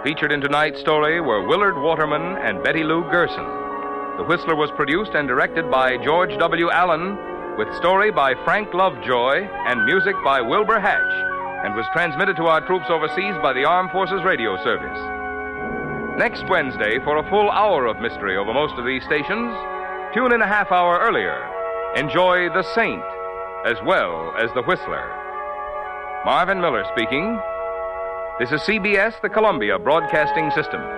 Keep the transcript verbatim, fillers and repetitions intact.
Featured in tonight's story were Willard Waterman and Betty Lou Gerson. The Whistler was produced and directed by George W. Allen, with story by Frank Lovejoy and music by Wilbur Hatch, and was transmitted to our troops overseas by the Armed Forces Radio Service. Next Wednesday, for a full hour of mystery over most of these stations, tune in a half hour earlier. Enjoy The Saint as well as The Whistler. Marvin Miller speaking. This is C B S, the Columbia Broadcasting System.